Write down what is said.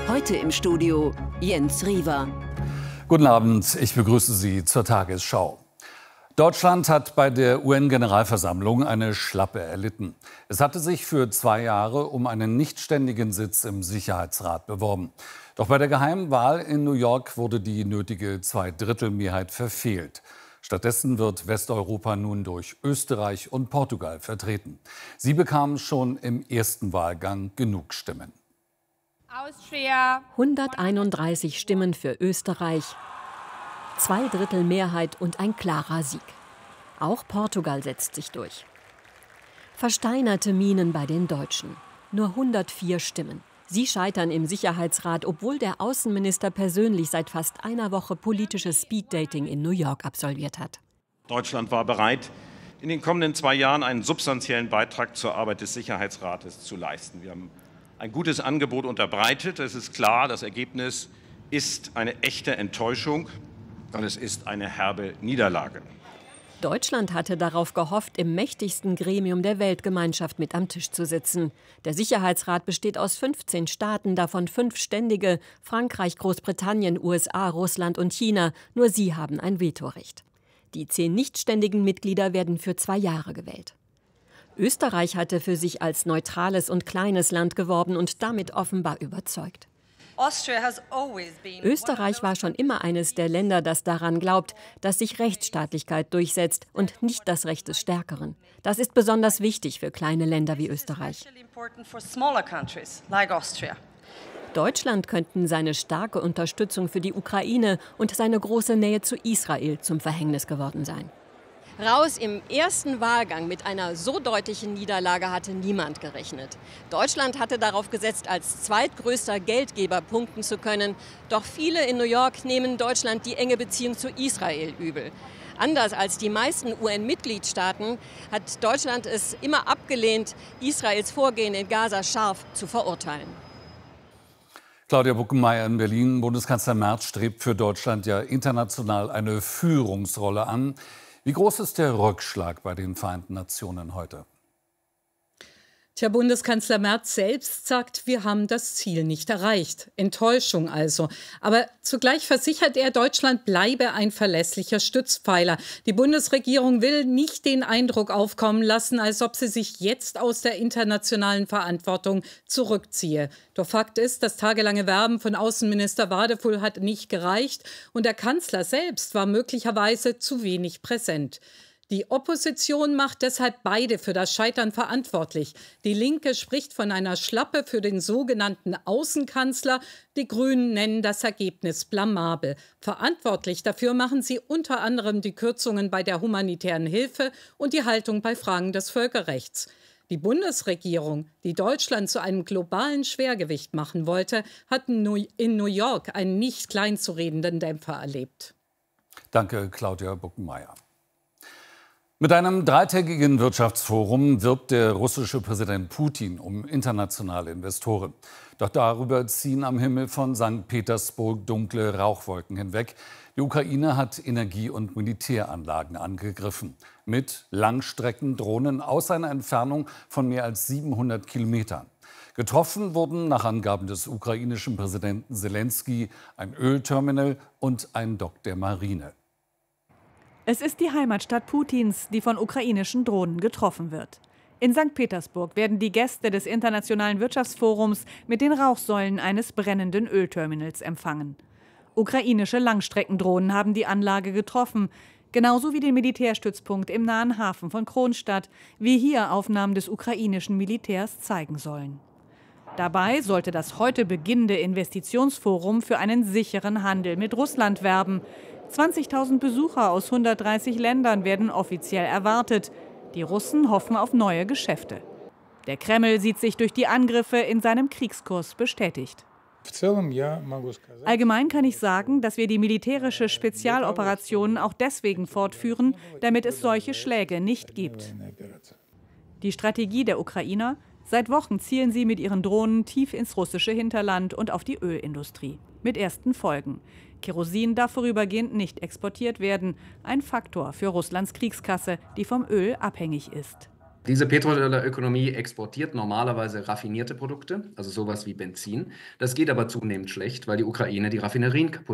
Heute im Studio Jens Riewer. Guten Abend, ich begrüße Sie zur Tagesschau. Deutschland hat bei der UN-Generalversammlung eine Schlappe erlitten. Es hatte sich für 2 Jahre um einen nichtständigen Sitz im Sicherheitsrat beworben. Doch bei der geheimen Wahl in New York wurde die nötige Zweidrittelmehrheit verfehlt. Stattdessen wird Westeuropa nun durch Österreich und Portugal vertreten. Sie bekamen schon im ersten Wahlgang genug Stimmen. 131 Stimmen für Österreich, Zweidrittelmehrheit und ein klarer Sieg. Auch Portugal setzt sich durch. Versteinerte Mienen bei den Deutschen. Nur 104 Stimmen. Sie scheitern im Sicherheitsrat, obwohl der Außenminister persönlich seit fast einer Woche politisches Speeddating in New York absolviert hat. Deutschland war bereit, in den kommenden 2 Jahren einen substanziellen Beitrag zur Arbeit des Sicherheitsrates zu leisten. Wir haben ein gutes Angebot unterbreitet. Es ist klar, das Ergebnis ist eine echte Enttäuschung und es ist eine herbe Niederlage. Deutschland hatte darauf gehofft, im mächtigsten Gremium der Weltgemeinschaft mit am Tisch zu sitzen. Der Sicherheitsrat besteht aus 15 Staaten, davon 5 ständige: Frankreich, Großbritannien, USA, Russland und China. Nur sie haben ein Vetorecht. Die 10 nichtständigen Mitglieder werden für 2 Jahre gewählt. Österreich hatte für sich als neutrales und kleines Land geworben und damit offenbar überzeugt. Österreich war schon immer eines der Länder, das daran glaubt, dass sich Rechtsstaatlichkeit durchsetzt und nicht das Recht des Stärkeren. Das ist besonders wichtig für kleine Länder wie Österreich. Deutschland könnten seine starke Unterstützung für die Ukraine und seine große Nähe zu Israel zum Verhängnis geworden sein. Raus im ersten Wahlgang mit einer so deutlichen Niederlage hatte niemand gerechnet. Deutschland hatte darauf gesetzt, als zweitgrößter Geldgeber punkten zu können. Doch viele in New York nehmen Deutschland die enge Beziehung zu Israel übel. Anders als die meisten UN-Mitgliedstaaten hat Deutschland es immer abgelehnt, Israels Vorgehen in Gaza scharf zu verurteilen. Claudia Buckenmeier in Berlin. Bundeskanzler Merz strebt für Deutschland ja international eine Führungsrolle an. Wie groß ist der Rückschlag bei den Vereinten Nationen heute? Bundeskanzler Merz selbst sagt, wir haben das Ziel nicht erreicht. Enttäuschung also. Aber zugleich versichert er, Deutschland bleibe ein verlässlicher Stützpfeiler. Die Bundesregierung will nicht den Eindruck aufkommen lassen, als ob sie sich jetzt aus der internationalen Verantwortung zurückziehe. Doch Fakt ist, das tagelange Werben von Außenminister Wadefull hat nicht gereicht und der Kanzler selbst war möglicherweise zu wenig präsent. Die Opposition macht deshalb beide für das Scheitern verantwortlich. Die Linke spricht von einer Schlappe für den sogenannten Außenkanzler. Die Grünen nennen das Ergebnis blamabel. Verantwortlich dafür machen sie unter anderem die Kürzungen bei der humanitären Hilfe und die Haltung bei Fragen des Völkerrechts. Die Bundesregierung, die Deutschland zu einem globalen Schwergewicht machen wollte, hat in New York einen nicht kleinzuredenden Dämpfer erlebt. Danke, Claudia Buckenmeier. Mit einem 3-tägigen Wirtschaftsforum wirbt der russische Präsident Putin um internationale Investoren. Doch darüber ziehen am Himmel von St. Petersburg dunkle Rauchwolken hinweg. Die Ukraine hat Energie- und Militäranlagen angegriffen. Mit Langstreckendrohnen aus einer Entfernung von mehr als 700 Kilometern. Getroffen wurden nach Angaben des ukrainischen Präsidenten Selenskyj ein Ölterminal und ein Dock der Marine. Es ist die Heimatstadt Putins, die von ukrainischen Drohnen getroffen wird. In St. Petersburg werden die Gäste des Internationalen Wirtschaftsforums mit den Rauchsäulen eines brennenden Ölterminals empfangen. Ukrainische Langstreckendrohnen haben die Anlage getroffen, genauso wie den Militärstützpunkt im nahen Hafen von Kronstadt, wie hier Aufnahmen des ukrainischen Militärs zeigen sollen. Dabei sollte das heute beginnende Investitionsforum für einen sicheren Handel mit Russland werben. 20.000 Besucher aus 130 Ländern werden offiziell erwartet. Die Russen hoffen auf neue Geschäfte. Der Kreml sieht sich durch die Angriffe in seinem Kriegskurs bestätigt. Allgemein kann ich sagen, dass wir die militärische Spezialoperation auch deswegen fortführen, damit es solche Schläge nicht gibt. Die Strategie der Ukrainer: Seit Wochen zielen sie mit ihren Drohnen tief ins russische Hinterland und auf die Ölindustrie. Mit ersten Folgen. Kerosin darf vorübergehend nicht exportiert werden. Ein Faktor für Russlands Kriegskasse, die vom Öl abhängig ist. Diese Petrodollarökonomie exportiert normalerweise raffinierte Produkte, also sowas wie Benzin. Das geht aber zunehmend schlecht, weil die Ukraine die Raffinerien kaputt